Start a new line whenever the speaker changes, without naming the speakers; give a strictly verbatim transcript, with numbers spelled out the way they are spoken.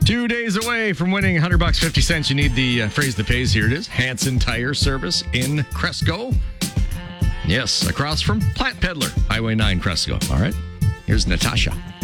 Two days away from winning one hundred bucks, fifty cents. You need the uh, phrase that pays. Here it is. Hanson Tire Service in Cresco. Yes, across from Plant Peddler, Highway nine, Cresco. All right. Here's Natasha.